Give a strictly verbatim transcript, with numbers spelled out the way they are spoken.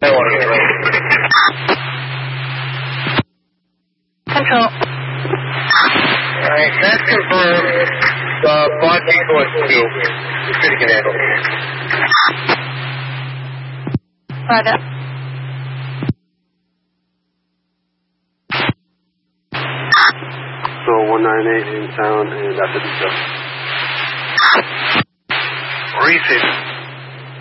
Control. Alright, that's confirmed. Uh, Bond ambulance two. The city can handle. Roger. So one nine eight in town and that's the detail. Recent.